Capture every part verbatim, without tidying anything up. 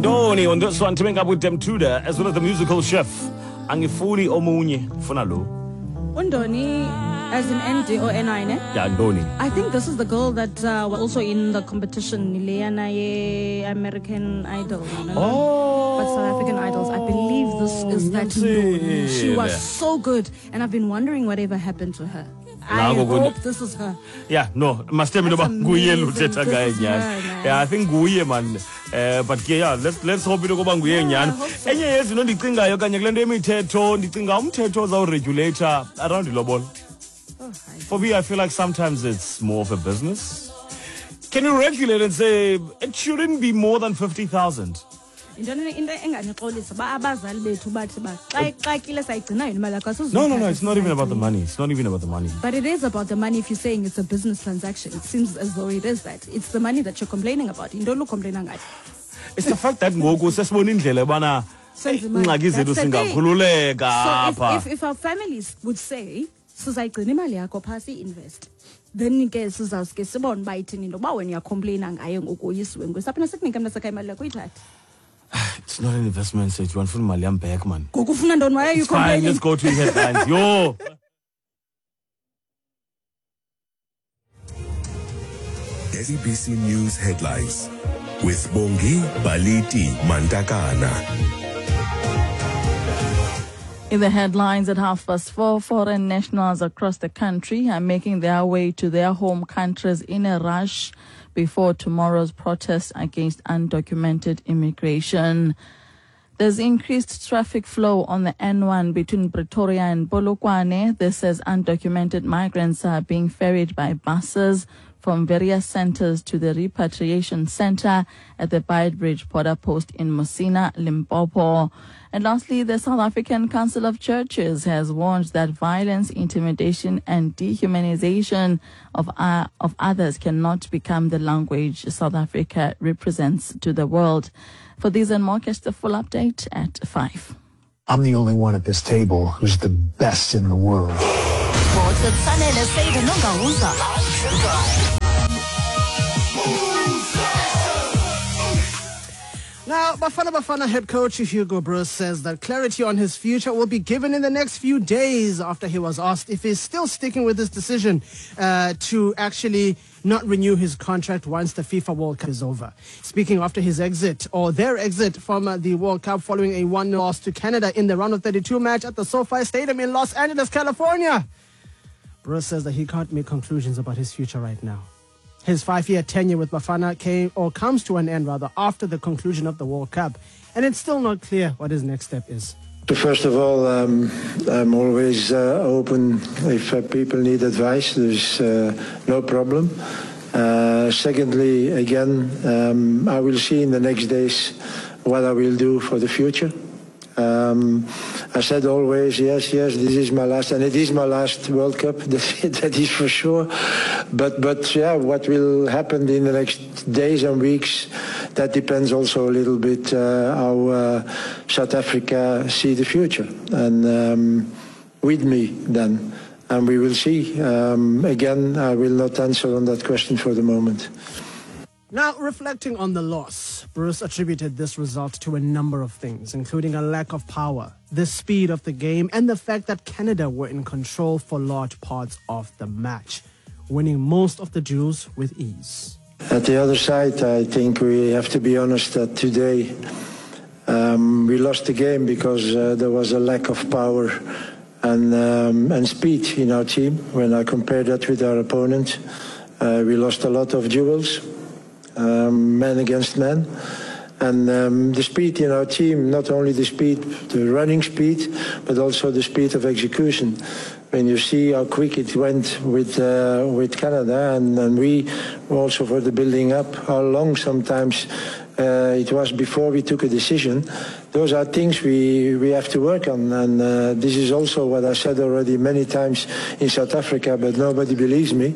Doni on this one, teaming up with Dem Tudor as well as the musical chef. Angifuni omunye funa lo. Undoni as in N D or N I, ne? Yeah, Doni. I think this is the girl that uh, was also in the competition, Nileana ye American Idol. No? Oh. But South African Idols. I believe this is that Ndoni. She was so good. And I've been wondering whatever happened to her. I hope this is her. Yeah, no, must tell me about Guye Luteta guy. Yeah, I think Guye man. Uh, but yeah, let's let's hope it go bang Guye nyan. Enye yes, you know the thing I kanye glende mithetho, ndithinga umthetho za regulator around the lobol. For me, I feel like sometimes it's more of a business. Can you regulate and say it shouldn't be more than fifty thousand? No, no, no, it's not even about the money. It's not even about the money. But it is about the money if you're saying it's a business transaction. It seems as though it is that. It's the money that you're complaining about. You don't look complaining about it. It's the fact that Ngoku sesibona indlela bana ingxaki zethu singakhululeka. So if, if our families would say, sizayigcina imali yakho phasi invest. Then ke sizawuske sibone ba ithini into ba when you're complaining ngayo ngokuyisiwe ngwesaphina sekunika mna sakha imali yakho uyithatha. It's not an investment, so you want to money I'm back, man. Why are you complaining? Fine, let's go to the headlines. Yo. S A B C News headlines with Bongi Baliti Mantakana. In the headlines at half past four, foreign nationals across the country are making their way to their home countries in a rush before tomorrow's protest against undocumented immigration. There's increased traffic flow on the N one between Pretoria and Polokwane. This as undocumented migrants are being ferried by buses from various centers to the repatriation center at the Beitbridge border post in Musina, Limpopo. And lastly, the South African Council of Churches has warned that violence, intimidation, and dehumanization of uh, of others cannot become the language South Africa represents to the world. For these and more, catch the full update at five. I'm the only one at this table who's the best in the world. Now, Bafana Bafana head coach Hugo Broos says that clarity on his future will be given in the next few days after he was asked if he's still sticking with his decision uh, to actually not renew his contract once the FIFA World Cup is over. Speaking after his exit, or their exit from uh, the World Cup following a one nil loss to Canada in the round of thirty-two match at the SoFi Stadium in Los Angeles, California, Broos says that he can't make conclusions about his future right now. His five-year tenure with Bafana came, or comes to an end rather, after the conclusion of the World Cup. And it's still not clear what his next step is. First of all, um, I'm always uh, open if uh, people need advice. There's uh, no problem. Uh, secondly, again, um, I will see in the next days what I will do for the future. Um, I said always, yes, yes, this is my last, and it is my last World Cup, that is for sure. But, but yeah, what will happen in the next days and weeks, that depends also a little bit uh, how uh, South Africa see the future. And um, with me then, and we will see. Um, again, I will not answer on that question for the moment. Now, reflecting on the loss, Broos attributed this result to a number of things, including a lack of power, the speed of the game, and the fact that Canada were in control for large parts of the match, winning most of the duels with ease. At the other side, I think we have to be honest that today um, we lost the game because uh, there was a lack of power and, um, and speed in our team. When I compare that with our opponent, uh, we lost a lot of duels. Um, man against man, and um, the speed in our team, not only the speed, the running speed, but also the speed of execution. When you see how quick it went with uh, with Canada, and, and we also for the building up, how long sometimes uh, it was before we took a decision. Those are things we, we have to work on, and uh, this is also what I said already many times in South Africa, but nobody believes me.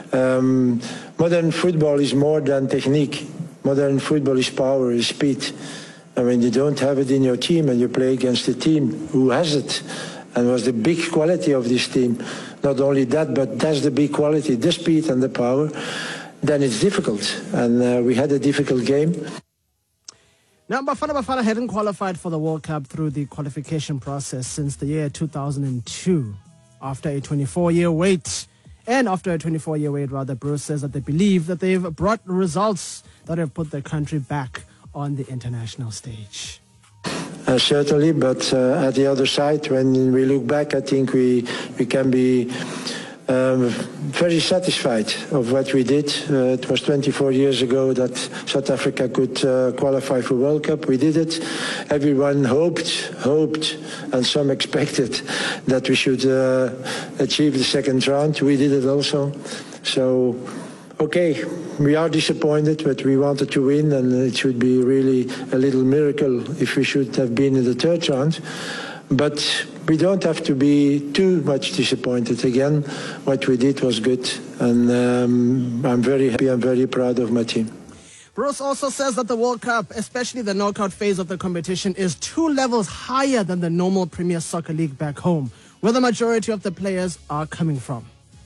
Um, modern football is more than technique. Modern football is power, is speed. And when you don't have it in your team and you play against a team who has it, and was the big quality of this team, not only that, but that's the big quality, the speed and the power, then it's difficult. And uh, we had a difficult game. Now, Bafana Bafana hadn't qualified for the World Cup through the qualification process since the year two thousand two. After a twenty-four-year wait, and after a twenty-four-year wait, rather, Bruce says that they believe that they've brought results that have put their country back on the international stage. Uh, certainly, but uh, at the other side, when we look back, I think we, we can be um, very satisfied of what we did. Uh, it was twenty-four years ago that South Africa could uh, qualify for World Cup. We did it. Everyone hoped, hoped, and some expected that we should uh, achieve the second round. We did it also. So, okay, we are disappointed, but we wanted to win, and it should be really a little miracle if we should have been in the third round. But we don't have to be too much disappointed again. What we did was good, and um, I'm very happy, I'm very proud of my team. Bruce also says that the World Cup, especially the knockout phase of the competition, is two levels higher than the normal Premier Soccer League back home, where the majority of the players are coming from.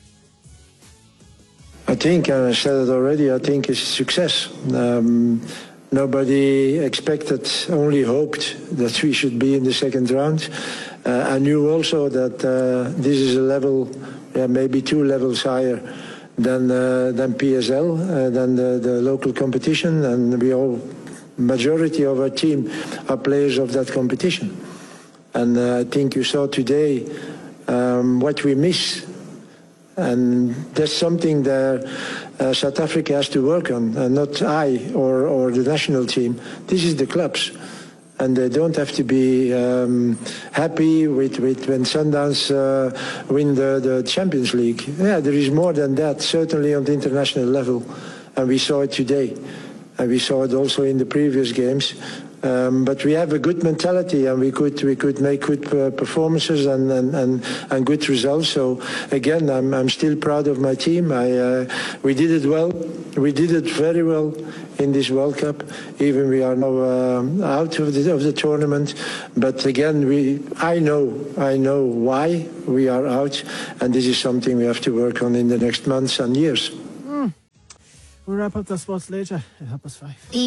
I think, and I said it already, I think it's a success. Um, nobody expected, only hoped that we should be in the second round. Uh, I knew also that uh, this is a level, yeah, maybe two levels higher than uh, than P S L, uh, than the, the local competition, and we all, majority of our team are players of that competition. And uh, I think you saw today um, what we miss. And that's something that uh, South Africa has to work on, and not I or, or the national team. This is the clubs. And they don't have to be um, happy with, with when Sundowns uh, win the, the Champions League. Yeah, there is more than that, certainly on the international level. And we saw it today. And we saw it also in the previous games. Um, but we have a good mentality, and we could we could make good uh, performances and, and, and, and good results. So again, I'm I'm still proud of my team. I uh, we did it well. We did it very well in this World Cup. Even we are now uh, out of the of the tournament. But again, we I know I know why we are out, and this is something we have to work on in the next months and years. Mm. We'll wrap up the sports later at half past five.